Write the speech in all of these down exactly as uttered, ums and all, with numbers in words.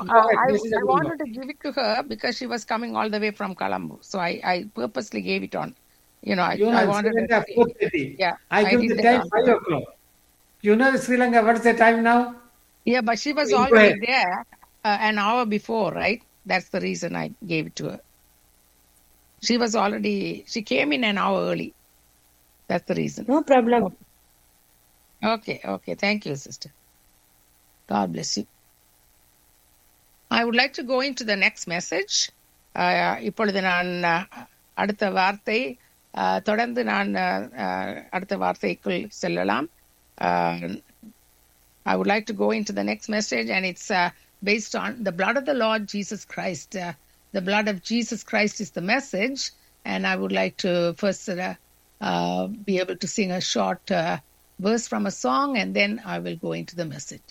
uh, Go ahead, I, Missus I Abdullah. wanted to give it to her because she was coming all the way from Colombo. So I, I purposely gave it on. You know, I, You know, I in Sri wanted her to Lanka, see four it. thirty. Yeah, I I give did the that time on five purpose. o'clock. You know, Sri Lanka, what's the time now? Yeah, but she was You go already ahead. there uh, an hour before, right? That's the reason I gave it to her. She was already, she came in an hour early. That's the reason. No problem. Okay, okay. okay. Thank you, sister. God bless you. I would like to go into the next message. Uh, இப்பொழுது நான் uh, அடுத்த வார்த்தை uh, தொடர்ந்து நான் uh, uh, அடுத்த வார்த்தைக்குள் செல்லலாம். Uh, I would like to go into the next message, and it's uh, based on the blood of the Lord Jesus Christ. Uh, the blood of Jesus Christ is the message, and I would like to first uh, uh, be able to sing a short uh, verse from a song, and then I will go into the message.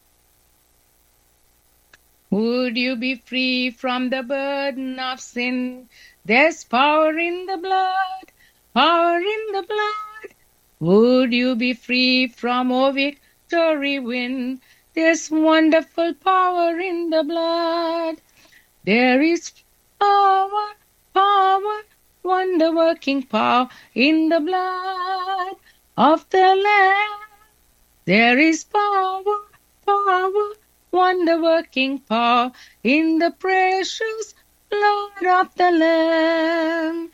Would you be free from the burden of sin? There's power in the blood, power in the blood. Would you be free from all victory win? There's wonderful power in the blood. There is power, power, wonder-working power in the blood of the Lamb. There is power, power, wonder-working power in the precious blood of the Lamb.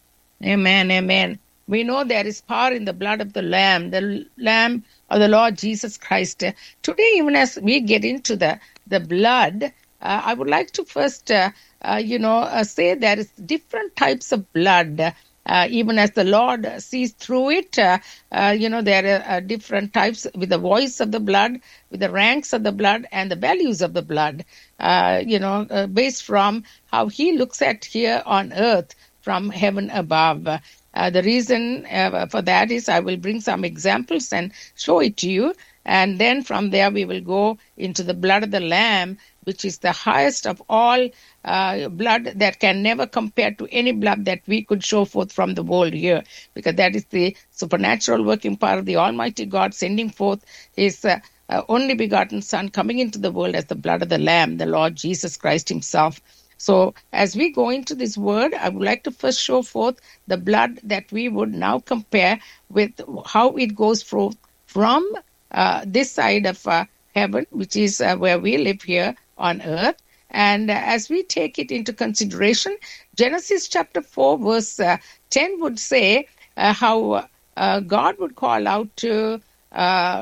Amen, amen. We know there is power in the blood of the Lamb, the Lamb of the Lord Jesus Christ. Today, even as we get into the, the blood, uh, I would like to first, uh, uh, you know, uh, say there is different types of blood. Uh, even as the Lord sees through it, uh, uh, you know, there are uh, different types with the voice of the blood, with the ranks of the blood, and the values of the blood, uh, you know, uh, based from how He looks at here on earth from heaven above. Uh, the reason uh, for that is I will bring some examples and show it to you. And then from there we will go into the blood of the Lamb, which is the highest of all uh, blood that can never compare to any blood that we could show forth from the world here, because that is the supernatural working power of the Almighty God sending forth His uh, uh, only begotten Son coming into the world as the blood of the Lamb, the Lord Jesus Christ Himself. So as we go into this word, I would like to first show forth the blood that we would now compare with how it goes forth from uh, this side of uh, heaven, which is uh, where we live here on earth. And uh, as we take it into consideration, Genesis chapter four, verse uh, ten would say uh, how uh, God would call out to uh,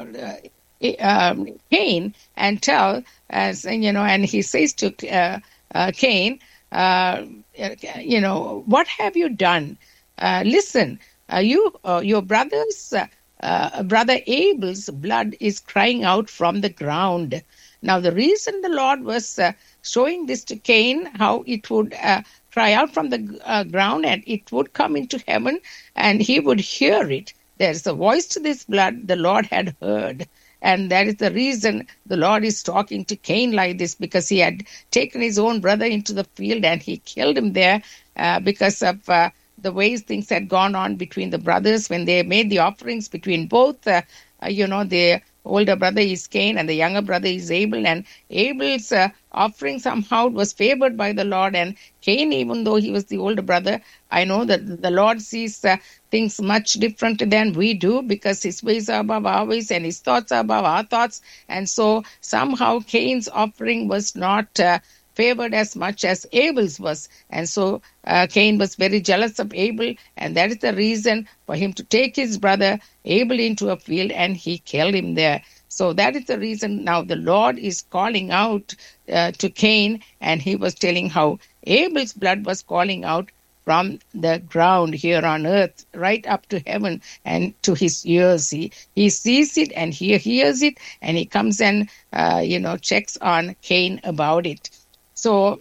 um, Cain and tell, as you know, and he says to uh, uh, Cain, uh, you know, what have you done? Uh, listen, uh, you, uh, your brother's uh, uh, brother Abel's blood is crying out from the ground. Now, the reason the Lord was uh, showing this to Cain, how it would uh, cry out from the uh, ground and it would come into heaven and he would hear it. There's a voice to this blood the Lord had heard. And that is the reason the Lord is talking to Cain like this, because he had taken his own brother into the field and he killed him there uh, because of uh, the ways things had gone on between the brothers when they made the offerings between both. Uh, uh, you know, the older brother is Cain and the younger brother is Abel. And Abel's uh, offering somehow was favored by the Lord. And Cain, even though he was the older brother, I know that the Lord sees uh, things much different than we do, because his ways are above our ways and his thoughts are above our thoughts. And so somehow Cain's offering was not uh, favored as much as Abel's was. And so uh, Cain was very jealous of Abel, and that is the reason for him to take his brother Abel into a field and he killed him there. So that is the reason now the Lord is calling out uh, to Cain, and he was telling how Abel's blood was calling out from the ground here on earth, right up to heaven and to his ears. He, he sees it and he hears it, and he comes and, uh, you know, checks on Cain about it. So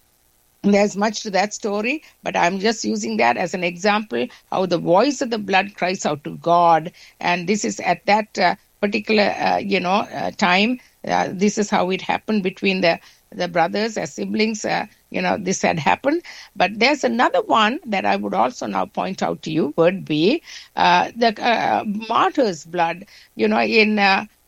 there's much to that story, but I'm just using that as an example, how the voice of the blood cries out to God. And this is at that uh, particular, uh, you know, uh, time. Uh, this is how it happened between the, the brothers as siblings. Uh, you know, this had happened. But there's another one that I would also now point out to you, would be uh, the uh, martyr's blood. You know, in... Uh,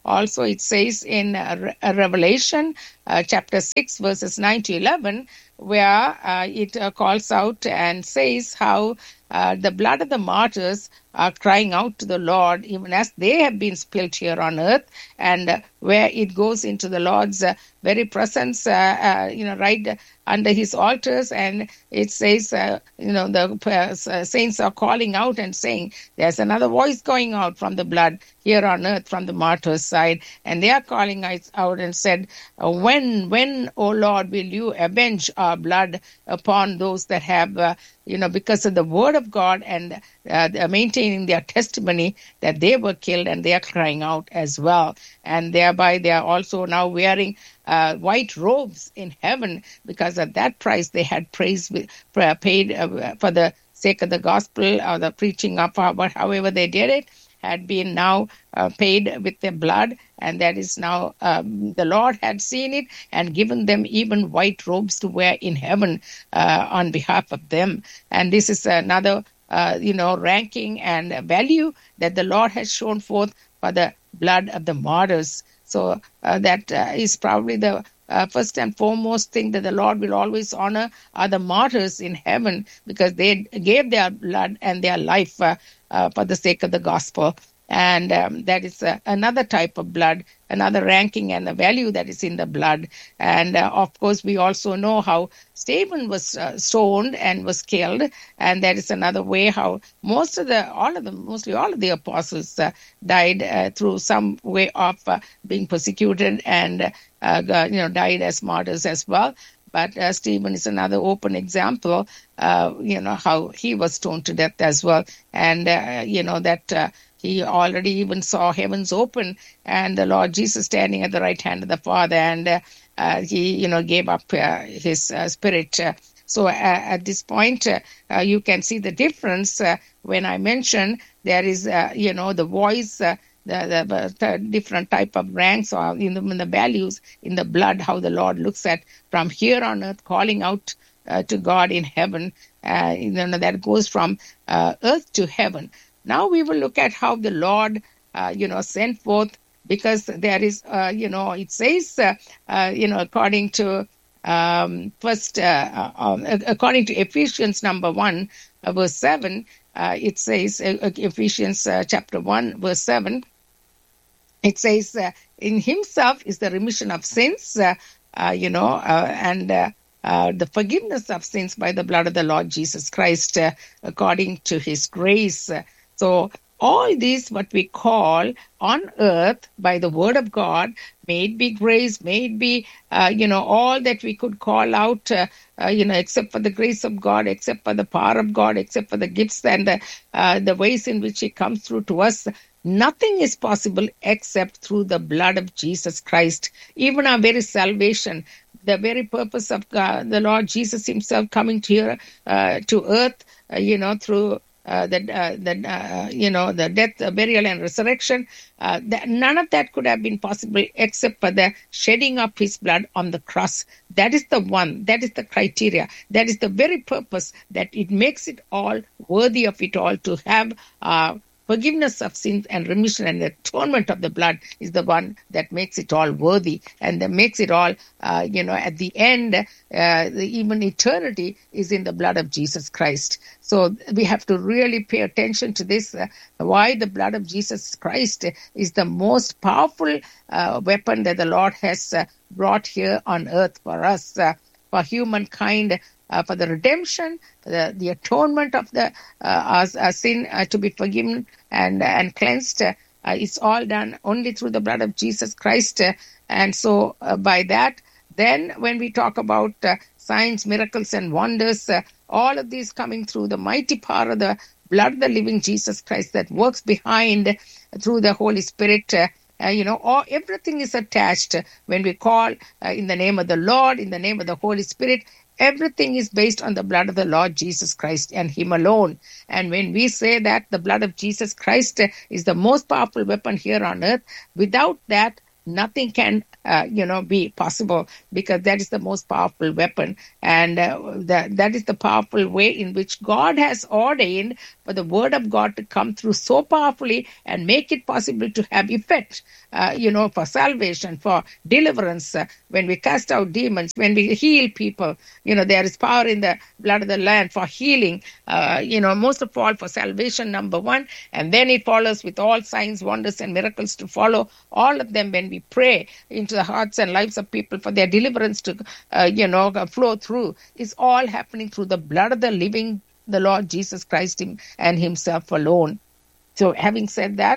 Also, it says in uh, Re- uh, Revelation uh, chapter six, verses nine to eleven, where uh, it uh, calls out and says how uh, the blood of the martyrs are crying out to the Lord, even as they have been spilled here on earth, and uh, where it goes into the Lord's uh, very presence, uh, uh, you know, right under his altars, and it says, uh, you know, the uh, saints are calling out and saying, there's another voice going out from the blood here on earth from the martyr's side, and they are calling out and said, when, when, O Lord, will you avenge our blood upon those that have, uh, you know, because of the word of God and uh, they're maintaining their testimony that they were killed, and they are crying out as well. And thereby they are also now wearing uh, white robes in heaven, because at that price they had praise with, uh, paid uh, for the sake of the gospel or the preaching of our, however they did it, had been now uh, paid with their blood, and that is now um, the Lord had seen it and given them even white robes to wear in heaven uh, on behalf of them. And this is another uh, you know ranking and value that the Lord has shown forth for the blood of the martyrs. So uh, that uh, is probably the uh, first and foremost thing that the Lord will always honor are the martyrs in heaven, because they gave their blood and their life uh, uh, for the sake of the gospel. And um, that is uh, another type of blood, another ranking and the value that is in the blood. And uh, of course, we also know how Stephen was uh, stoned and was killed, and that is another way how most of the, all of them, mostly all of the apostles uh, died uh, through some way of uh, being persecuted and uh, you know died as martyrs as well. But uh, Stephen is another open example, uh, you know, how he was stoned to death as well. And, uh, you know, that uh, he already even saw heavens open and the Lord Jesus standing at the right hand of the Father. And uh, uh, he, you know, gave up uh, his uh, spirit. Uh, so uh, at this point, uh, uh, you can see the difference uh, when I mention there is, uh, you know, the voice, uh, The, the, the different type of ranks or in the, in the values in the blood, how the Lord looks at from here on earth, calling out uh, to God in heaven. Uh, you know, that goes from uh, earth to heaven. Now we will look at how the Lord, uh, you know, sent forth, because there is, uh, you know, it says, uh, uh, you know, according to um, first, uh, uh, according to Ephesians number one, uh, verse seven, uh, it says, uh, Ephesians uh, chapter one, verse seven, it says, uh, in himself is the remission of sins, uh, uh, you know, uh, and uh, uh, the forgiveness of sins by the blood of the Lord Jesus Christ, uh, according to his grace. So all these, what we call on earth by the word of God, may it be grace, may it be, uh, you know, all that we could call out, uh, uh, you know, except for the grace of God, except for the power of God, except for the gifts and the, uh, the ways in which he comes through to us. Nothing is possible except through the blood of Jesus Christ. Even our very salvation, the very purpose of God, the Lord Jesus himself coming to here, uh, to earth, uh, you know, through uh, the, uh, the uh, you know, the death, uh, burial, and resurrection. Uh, that, none of that could have been possible except for the shedding of his blood on the cross. That is the one, that is the criteria, that is the very purpose that it makes it all worthy of it all to have uh, forgiveness of sins and remission and the atonement of the blood is the one that makes it all worthy and that makes it all, uh, you know, at the end, uh, even eternity is in the blood of Jesus Christ. So we have to really pay attention to this, uh, why the blood of Jesus Christ is the most powerful uh, weapon that the Lord has uh, brought here on earth for us, uh, for humankind, Uh, for the redemption, the, the atonement of the uh, our, our sin uh, to be forgiven and and cleansed. Uh, it's all done only through the blood of Jesus Christ. Uh, and so uh, by that, then when we talk about uh, signs, miracles, and wonders, uh, all of these coming through the mighty power of the blood of the living Jesus Christ that works behind uh, through the Holy Spirit. Uh, Uh, you know, all, everything is attached when we call uh, in the name of the Lord, in the name of the Holy Spirit. Everything is based on the blood of the Lord Jesus Christ and him alone. And when we say that the blood of Jesus Christ uh, is the most powerful weapon here on earth, without that, nothing can, uh, you know, be possible, because that is the most powerful weapon. And uh, that, that is the powerful way in which God has ordained for the word of God to come through so powerfully and make it possible to have effect uh, you know, for salvation, for deliverance, uh, when we cast out demons, when we heal people, you know, there is power in the blood of the Lamb for healing, uh, you know, most of all for salvation, number one. And then it follows with all signs, wonders, and miracles to follow, all of them when we pray into the hearts and lives of people for their deliverance to, uh, you know, flow through. It's all happening through the blood of the living, the Lord Jesus Christ him, and himself alone. So having said that,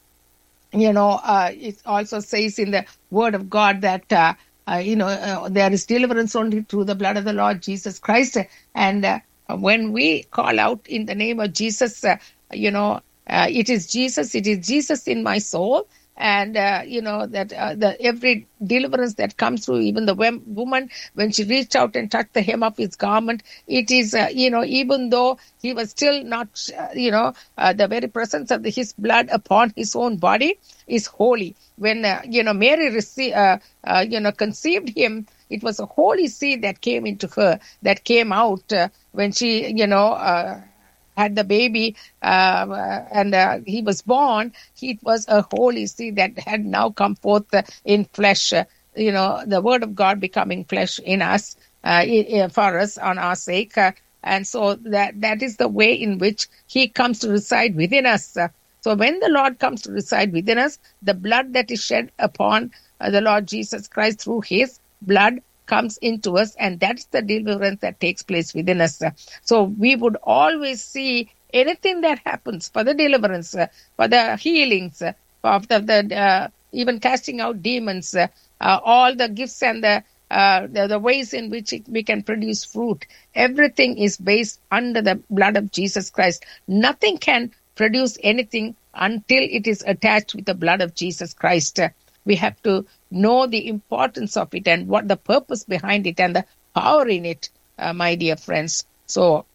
you know, uh, it also says in the word of God that, uh, uh, you know, uh, there is deliverance only through the blood of the Lord Jesus Christ. And uh, when we call out in the name of Jesus, uh, you know, uh, it is Jesus, it is Jesus in my soul. And, uh, you know, that uh, the every deliverance that comes through, even the woman, when she reached out and touched the hem of his garment, it is, uh, you know, even though he was still not, uh, you know, uh, the very presence of the, his blood upon his own body is holy. When, uh, you know, Mary received, uh, uh, you know, conceived him, it was a holy seed that came into her, that came out uh, when she, you know, uh, had the baby uh, and uh, he was born. It was a holy seed that had now come forth uh, in flesh, uh, you know, the word of God becoming flesh in us, uh, for us on our sake. Uh, and so that that is the way in which he comes to reside within us. Uh, so when the Lord comes to reside within us, the blood that is shed upon uh, the Lord Jesus Christ through his blood comes into us, and that's the deliverance that takes place within us. So we would always see anything that happens for the deliverance, uh, for the healings, uh, for the, the uh, even casting out demons, uh, uh, all the gifts and the, uh, the the ways in which it, we can produce fruit. Everything is based under the blood of Jesus Christ. Nothing can produce anything until it is attached with the blood of Jesus Christ. Uh, we have to know the importance of it and what the purpose behind it and the power in it, uh, my dear friends. So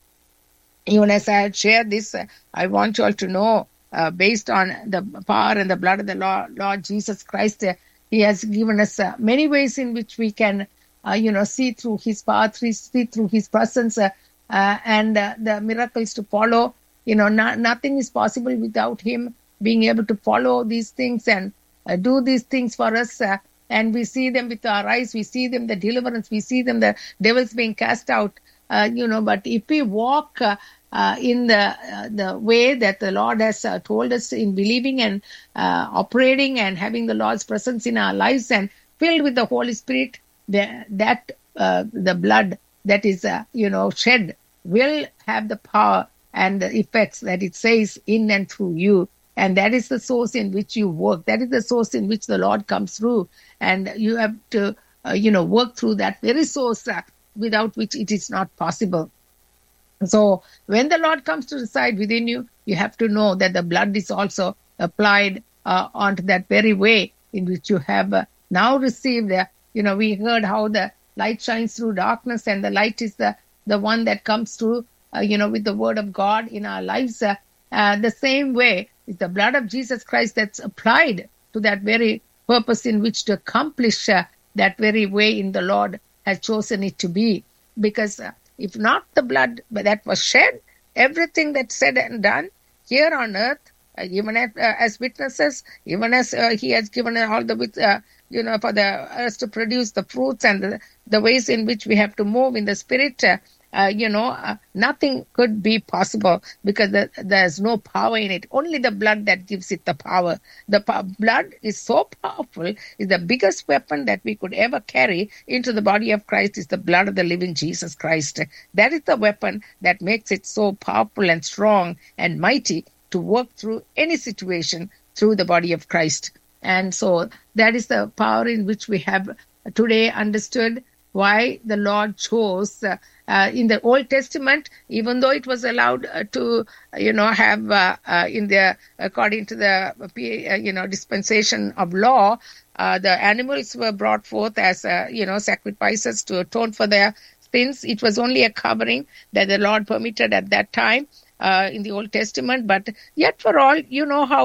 even as I had shared this, uh, I want you all to know, uh, based on the power and the blood of the Lord, Lord Jesus Christ, uh, he has given us uh, many ways in which we can, uh, you know, see through his power, see through his presence, uh, uh, and uh, the miracles to follow. You know, not, nothing is possible without him being able to follow these things and uh, do these things for us. Uh, and we see them with our eyes. We see them, the deliverance. We see them, the devils being cast out. Uh, you know, but if we walk uh, uh, in the uh, the way that the Lord has uh, told us in believing and uh, operating and having the Lord's presence in our lives and filled with the Holy Spirit, the, that uh, the blood that is, uh, you know, shed will have the power and the effects that it says in and through you. And that is the source in which you work. That is the source in which the Lord comes through. And you have to, uh, you know, work through that very source uh, without which it is not possible. So when the Lord comes to reside within you, you have to know that the blood is also applied uh, onto that very way in which you have uh, now received. Uh, you know, we heard how the light shines through darkness, and the light is the, the one that comes through, uh, you know, with the word of God in our lives. Uh, uh, the same way is the blood of Jesus Christ that's applied to that very purpose in which to accomplish uh, that very way in the Lord has chosen it to be. Because uh, if not the blood that was shed, everything that's said and done here on earth, uh, even as, uh, as witnesses, even as uh, he has given all the, uh, you know, for the us to produce the fruits and the, the ways in which we have to move in the spirit, uh, uh, you know, uh, nothing could be possible because the, there's no power in it. Only the blood that gives it the power. The po- blood is so powerful, is the biggest weapon that we could ever carry into the body of Christ is the blood of the living Jesus Christ. That is the weapon that makes it so powerful and strong and mighty to work through any situation through the body of Christ. And so that is the power in which we have today understood why the Lord chose uh, uh, in the Old Testament, even though it was allowed uh, to, uh, you know, have uh, uh, in the, according to the, uh, you know, dispensation of law, uh, the animals were brought forth as, uh, you know, sacrifices to atone for their sins. It was only a covering that the Lord permitted at that time uh, in the Old Testament. But yet for all, you know how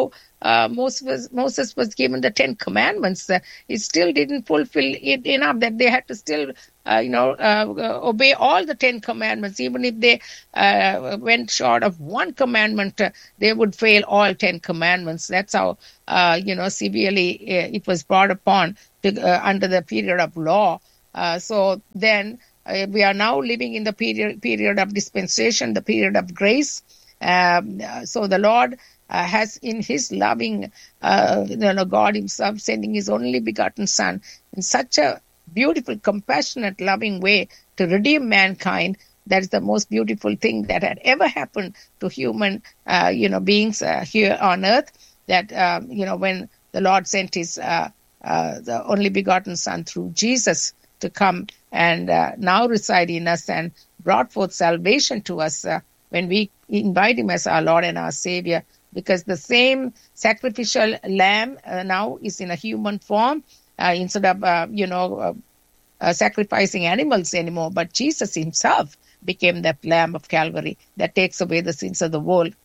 uh, Moses, was, Moses was given the Ten Commandments, uh, it still didn't fulfill it enough that they had to still, uh, you know, uh, obey all the Ten Commandments. Even if they uh, went short of one commandment, uh, they would fail all Ten Commandments. That's how, uh, you know, severely uh, it was brought upon to, uh, under the period of law. Uh, so then uh, we are now living in the period period of dispensation, the period of grace. Um, so the Lord uh, has, in His loving, uh, you know, God Himself sending His only begotten Son in such a beautiful, compassionate, loving way to redeem mankind. That is the most beautiful thing that had ever happened to human, uh, you know, beings uh, here on earth. That um, you know, when the Lord sent His uh, uh, the only begotten Son through Jesus to come and uh, now reside in us and brought forth salvation to us uh, when we invite Him as our Lord and our Savior, because the same sacrificial lamb uh, now is in a human form uh, instead of, uh, you know, uh, uh, sacrificing animals anymore, but Jesus Himself became that Lamb of Calvary that takes away the sins of the world.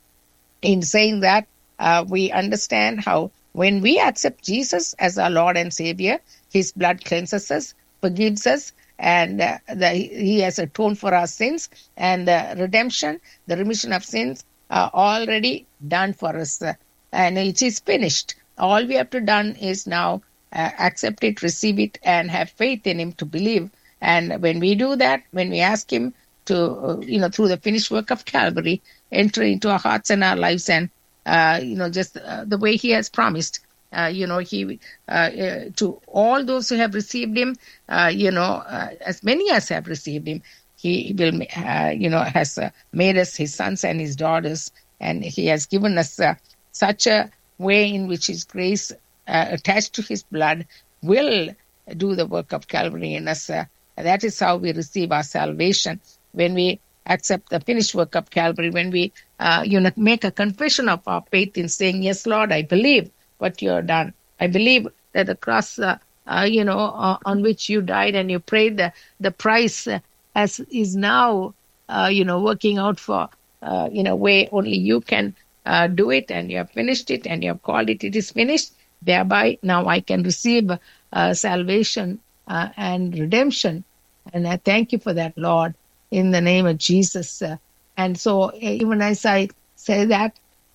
In saying that, uh, we understand how when we accept Jesus as our Lord and Savior, His blood cleanses us, forgives us, and uh, the, He has atoned for our sins, and uh, redemption, the remission of sins, are already done for us, uh, and it is finished. All we have to done is now uh, accept it, receive it, and have faith in Him to believe. And when we do that, when we ask Him to, uh, you know, through the finished work of Calvary, enter into our hearts and our lives, and uh, you know, just uh, the way He has promised. Uh, you know, he uh, uh, to all those who have received Him, uh, you know, uh, as many as have received Him, He will, uh, you know, has uh, made us His sons and His daughters, and He has given us uh, such a way in which His grace uh, attached to His blood will do the work of Calvary in us. Uh, that is how we receive our salvation. When we accept the finished work of Calvary, when we, uh, you know, make a confession of our faith in saying, yes, Lord, I believe what you have done. I believe that the cross, uh, uh, you know, uh, on which you died and you paid the, the price uh, as is now, uh, you know, working out for, uh, in a way only you can uh, do it, and you have finished it, and you have called it, it is finished. Thereby, now I can receive uh, salvation uh, and redemption. And I thank you for that, Lord, in the name of Jesus. Uh, and so even as I say that,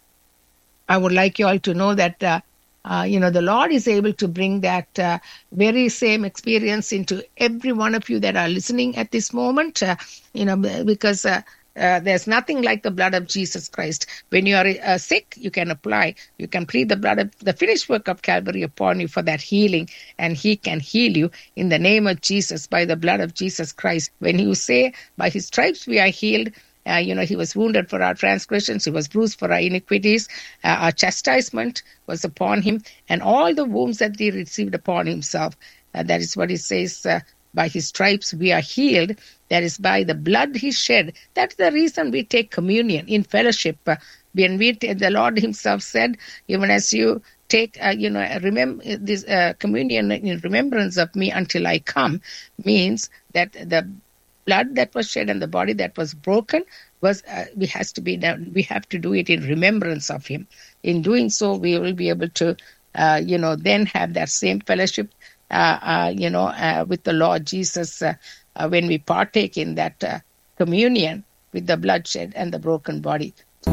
I would like you all to know that, uh, uh, you know, the Lord is able to bring that uh, very same experience into every one of you that are listening at this moment, uh, you know, because uh, uh, there's nothing like the blood of Jesus Christ. When you are uh, sick, you can apply, you can plead the blood of the finished work of Calvary upon you for that healing, and He can heal you in the name of Jesus by the blood of Jesus Christ. When you say, by His stripes we are healed, Uh, you know, He was wounded for our transgressions, He was bruised for our iniquities, uh, our chastisement was upon Him, and all the wounds that He received upon Himself. Uh, that is what it says, uh, by His stripes we are healed. That is by the blood He shed. That's the reason we take communion in fellowship. Uh, when we, t- the Lord Himself said, even as you take, uh, you know, remember this uh, communion in remembrance of me until I come, means that the blood that was shed and the body that was broken was uh, we has to be done. We have to do it in remembrance of Him. In doing so, we will be able to, uh, you know, then have that same fellowship, uh, uh, you know, uh, with the Lord Jesus uh, uh, when we partake in that uh, communion with the bloodshed and the broken body.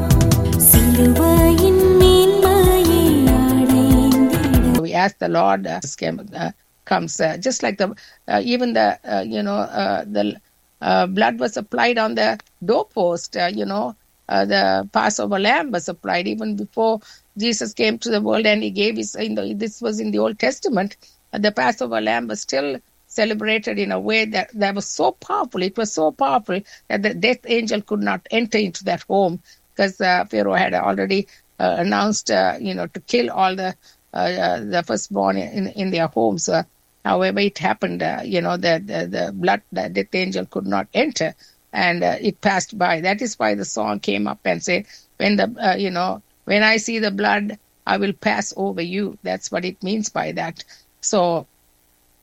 We ask the Lord uh, uh, comes uh, just like the uh, even the uh, you know uh, the. Uh, blood was applied on the doorpost, uh, you know, uh, the Passover lamb was applied even before Jesus came to the world, and He gave His, in the, this was in the Old Testament, uh, the Passover lamb was still celebrated in a way that, that was so powerful, it was so powerful that the death angel could not enter into that home, because uh, Pharaoh had already uh, announced, uh, you know, to kill all the uh, uh, the firstborn in, in their homes. Uh, However, it happened, uh, you know, the, the, the blood, the death angel could not enter, and uh, it passed by. That is why the song came up and said, when the, uh, you know, when I see the blood, I will pass over you. That's what it means by that. So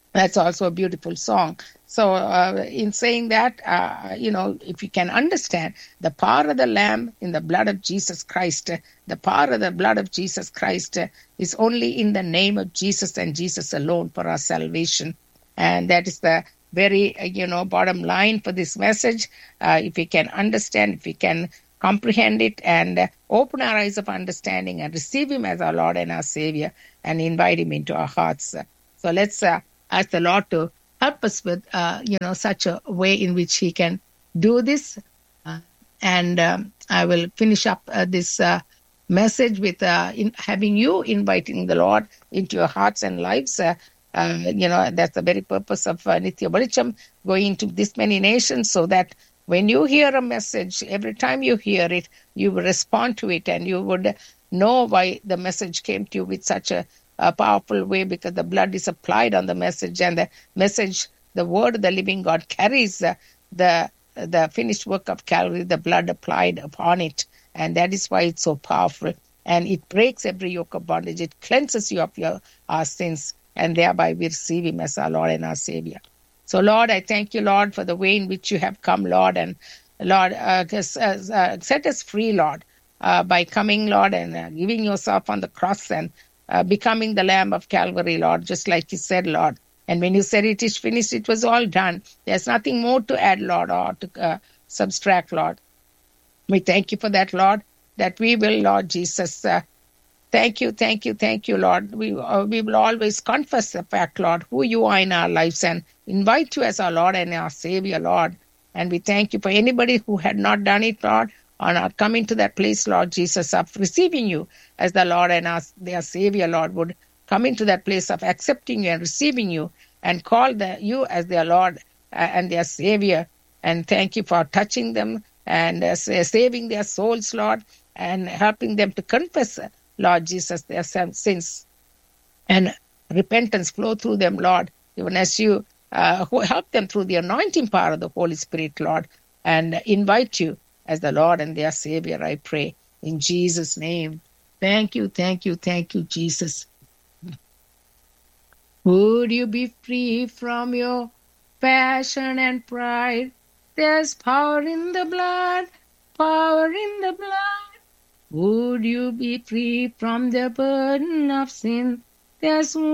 That's also a beautiful song. So, uh, in saying that, uh, you know, if you can understand the power of the Lamb in the blood of Jesus Christ, uh, the power of the blood of Jesus Christ uh, is only in the name of Jesus and Jesus alone for our salvation. And that is the very, uh, you know, bottom line for this message. Uh, if we can understand, if we can comprehend it and uh, open our eyes of understanding and receive Him as our Lord and our Savior and invite Him into our hearts. So let's uh, ask the Lord to help us with, uh, you know, such a way in which He can do this. Uh, and um, I will finish up uh, this uh, message with uh, in having you inviting the Lord into your hearts and lives. Uh, uh, you know, that's the very purpose of uh, Nitya Balicham, going into this many nations, so that when you hear a message, every time you hear it, you will respond to it and you would know why the message came to you with such a a powerful way, because the blood is applied on the message, and the message, the word of the living God carries uh, the the finished work of Calvary, the blood applied upon it, and that is why it's so powerful. And it breaks every yoke of bondage. It cleanses you of your our sins, and thereby we receive Him as our Lord and our Savior. So, Lord, I thank you, Lord, for the way in which you have come, Lord, and Lord, uh, uh, set us free, Lord, uh, by coming, Lord, and uh, giving yourself on the cross and Uh, becoming the Lamb of Calvary, Lord, just like you said, Lord. And when you said it is finished, it was all done. There's nothing more to add, Lord, or to uh, subtract, Lord. We thank you for that, Lord, that we will, Lord Jesus, uh, thank you, thank you, thank you, Lord. We, uh, we will always confess the fact, Lord, who you are in our lives and invite you as our Lord and our Savior, Lord. And we thank you for anybody who had not done it, Lord, or not coming to that place, Lord Jesus, of receiving you as the Lord and our, their Savior, Lord, would come into that place of accepting you and receiving you and call the, you as their Lord uh, and their Savior. And thank you for touching them and uh, saving their souls, Lord, and helping them to confess, Lord Jesus, their sins and repentance flow through them, Lord, even as you uh, help them through the anointing power of the Holy Spirit, Lord, and invite you as the Lord and their Savior, I pray, in Jesus' name. Thank you, thank you, thank you, Jesus. Would you be free from your passion and pride? There's power in the blood, power in the blood. Would you be free from the burden of sin? There's